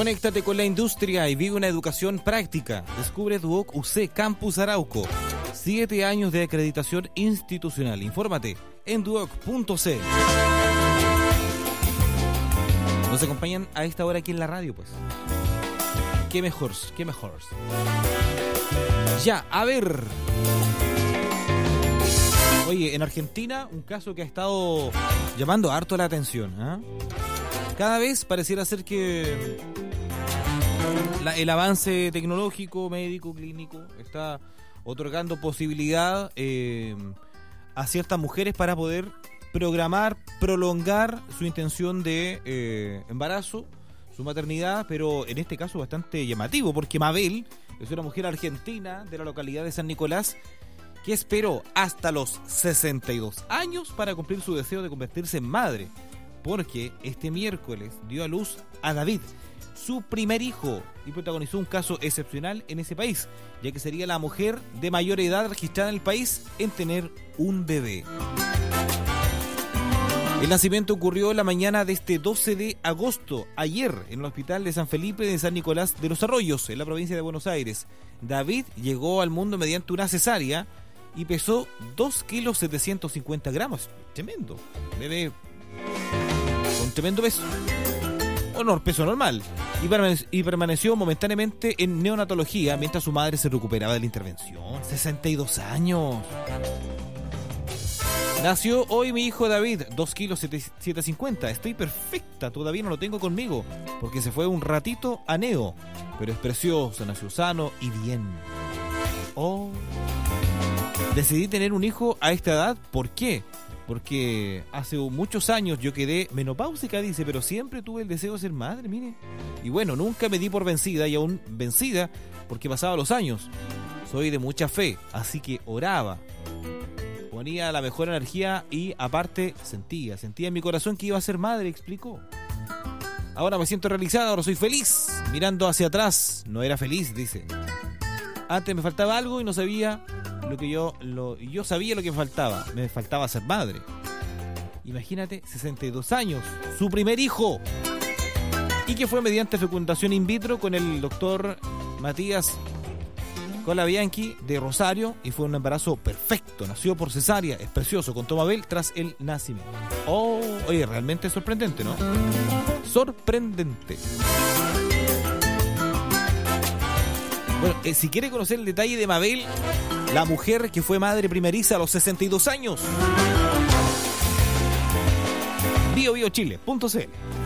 Conéctate con la industria y vive una educación práctica. Descubre Duoc UC Campus Arauco. 7 años de acreditación institucional. Infórmate en duoc.cl. Nos acompañan a esta hora aquí en la radio, pues. Qué mejor, qué mejor. Ya, a ver. Oye, en Argentina, un caso que ha estado llamando harto la atención, ¿eh? Cada vez pareciera ser que el avance tecnológico, médico, clínico, está otorgando posibilidad a ciertas mujeres para poder programar, prolongar su intención de embarazo, su maternidad, pero en este caso bastante llamativo, porque Mabel es una mujer argentina de la localidad de San Nicolás que esperó hasta los 62 años para cumplir su deseo de convertirse en madre, porque este miércoles dio a luz a David, su primer hijo, y protagonizó un caso excepcional en ese país, ya que sería la mujer de mayor edad registrada en el país en tener un bebé. El nacimiento ocurrió la mañana de este 12 de agosto, ayer, en el hospital de San Felipe de San Nicolás de los Arroyos, en la provincia de Buenos Aires. David llegó al mundo mediante una cesárea y pesó 2 kilos 750 gramos. Tremendo. Bebé con tremendo peso. Peso normal. Y permaneció momentáneamente en neonatología mientras su madre se recuperaba de la intervención. 62 años. Nació hoy mi hijo David, 2 kilos 750. Estoy perfecta, todavía no lo tengo conmigo, porque se fue un ratito a neo. Pero es precioso, nació sano y bien. Oh. Decidí tener un hijo a esta edad, ¿por qué? Porque hace muchos años yo quedé menopáusica, dice, pero siempre tuve el deseo de ser madre, mire. Y bueno, nunca me di por vencida, y aún vencida, porque pasaba los años. Soy de mucha fe, así que oraba. Ponía la mejor energía y aparte sentía en mi corazón que iba a ser madre, explicó. Ahora me siento realizada, ahora soy feliz. Mirando hacia atrás, no era feliz, dice. Antes me faltaba algo y no sabía lo que yo sabía lo que me faltaba ser madre. Imagínate, 62 años, su primer hijo, y que fue mediante fecundación in vitro con el doctor Matías Colabianchi de Rosario, y fue un embarazo perfecto, nació por cesárea, es precioso, contó Mabel tras el nacimiento. Oh, oye, realmente sorprendente, ¿no? Sorprendente. Bueno, si quiere conocer el detalle de Mabel, la mujer que fue madre primeriza a los 62 años, biobiochile.cl.